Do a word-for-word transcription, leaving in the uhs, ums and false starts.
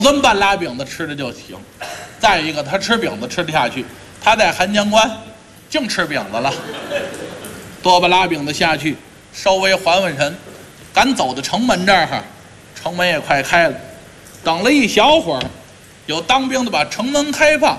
跟半拉饼子吃的就行。再一个，他吃饼子吃得下去，他在函江关净吃饼子了，多巴拉饼子下去，稍微缓缓神，赶走到城门这儿哈，城门也快开了，等了一小会儿，有当兵的把城门开放，